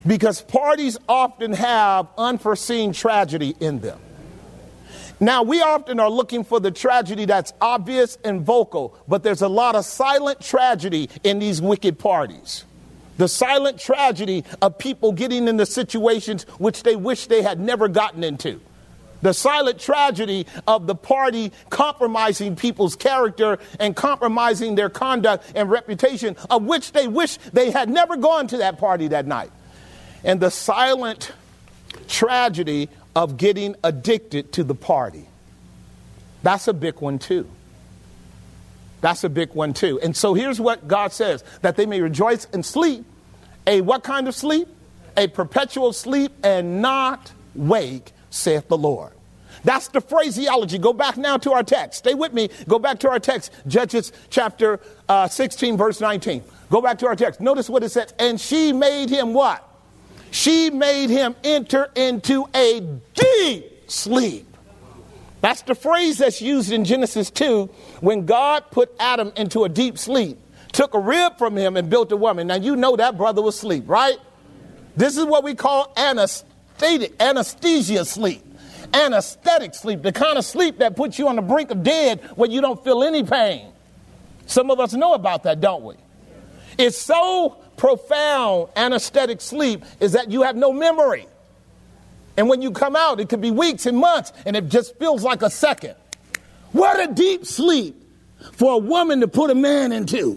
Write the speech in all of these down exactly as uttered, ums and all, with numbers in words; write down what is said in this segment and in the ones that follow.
Because parties often have unforeseen tragedy in them. Now, we often are looking for the tragedy that's obvious and vocal, but there's a lot of silent tragedy in these wicked parties. The silent tragedy of people getting into situations which they wish they had never gotten into. The silent tragedy of the party compromising people's character and compromising their conduct and reputation, of which they wish they had never gone to that party that night. And the silent tragedy of getting addicted to the party. That's a big one too. That's a big one too. And so here's what God says, that they may rejoice and sleep. A what kind of sleep? A perpetual sleep and not wake, saith the Lord. That's the phraseology. Go back now to our text. Stay with me. Go back to our text. Judges chapter uh, sixteen, verse nineteen. Go back to our text. Notice what it says. And she made him what? She made him enter into a deep sleep. That's the phrase that's used in Genesis two when God put Adam into a deep sleep, took a rib from him and built a woman. Now, you know that brother was asleep, right? This is what we call anesthetic, anesthesia sleep, anesthetic sleep, the kind of sleep that puts you on the brink of dead where you don't feel any pain. Some of us know about that, don't we? It's so profound, anesthetic sleep, is that you have no memory. And when you come out, it could be weeks and months, and it just feels like a second. What a deep sleep for a woman to put a man into.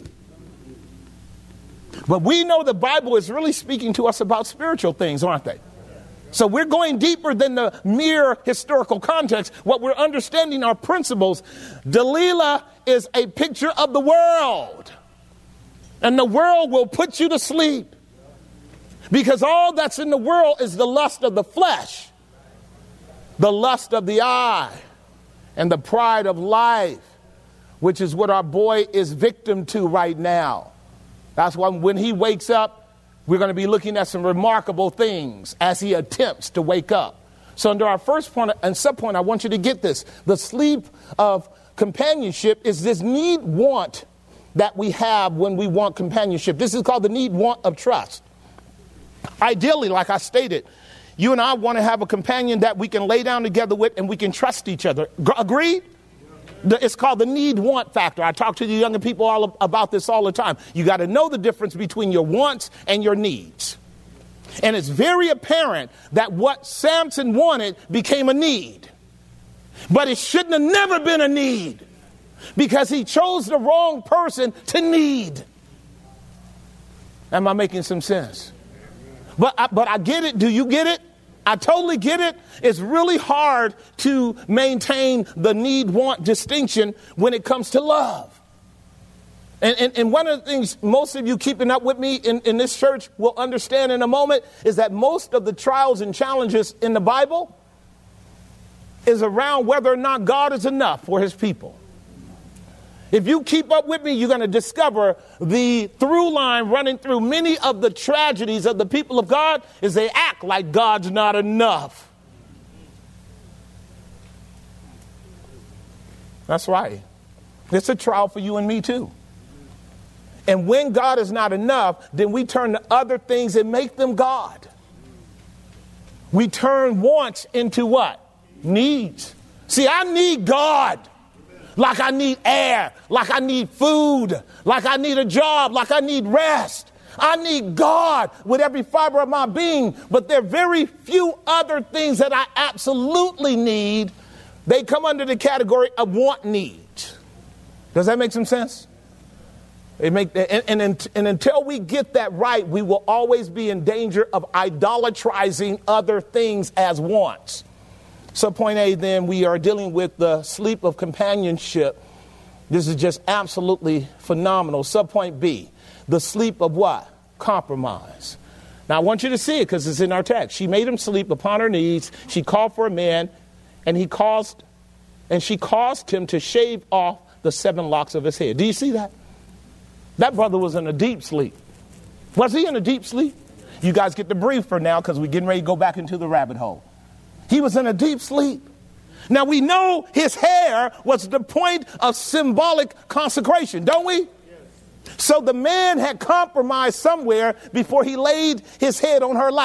But we know the Bible is really speaking to us about spiritual things, aren't they? So we're going deeper than the mere historical context. What we're understanding are principles. Delilah is a picture of the world. And the world will put you to sleep. Because all that's in the world is the lust of the flesh, the lust of the eye, and the pride of life, which is what our boy is victim to right now. That's why when he wakes up, we're going to be looking at some remarkable things as he attempts to wake up. So under our first point and sub-point, I want you to get this. The sleep of companionship is this need want that we have when we want companionship. This is called the need want of trust. Ideally, like I stated, you and I want to have a companion that we can lay down together with and we can trust each other. G- agreed? It's called the need want factor. I talk to the younger people all about this all the time. You got to know the difference between your wants and your needs. And it's very apparent that what Samson wanted became a need. But it shouldn't have never been a need, because he chose the wrong person to need. Am I making some sense? But I, but I get it. Do you get it? I totally get it. It's really hard to maintain the need-want distinction when it comes to love. And, and, and one of the things most of you keeping up with me in, in this church will understand in a moment is that most of the trials and challenges in the Bible is around whether or not God is enough for his people. If you keep up with me, you're going to discover the through line running through many of the tragedies of the people of God is they act like God's not enough. That's right. It's a trial for you and me too. And when God is not enough, then we turn to other things and make them God. We turn wants into what? Needs. See, I need God. Like I need air, like I need food, like I need a job, like I need rest. I need God with every fiber of my being, but there are very few other things that I absolutely need. They come under the category of want needs. Does that make some sense? It make, and, and, and until we get that right, we will always be in danger of idolatrizing other things as wants. So point A, then, we are dealing with the sleep of companionship. This is just absolutely phenomenal. Subpoint B, the sleep of what? Compromise. Now, I want you to see it because it's in our text. She made him sleep upon her knees. She called for a man, and he caused, and she caused him to shave off the seven locks of his head. Do you see that? That brother was in a deep sleep. Was he in a deep sleep? You guys get the brief for now because we're getting ready to go back into the rabbit hole. He was in a deep sleep. Now, we know his hair was the point of symbolic consecration, don't we? Yes. So the man had compromised somewhere before he laid his head on her lap.